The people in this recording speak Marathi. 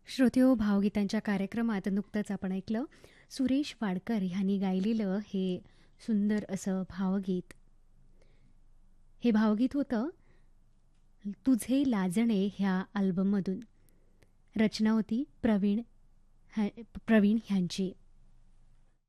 श्रोतेहो, भावगीतांच्या कार्यक्रमात नुकतंच आपण ऐकलं सुरेश वाडकर ह्यांनी गायलेलं हे सुंदर असं भावगीत. हे भावगीत होतं तुझे लाजणे ह्या अल्बममधून. रचना होती प्रवीण ह्यांची.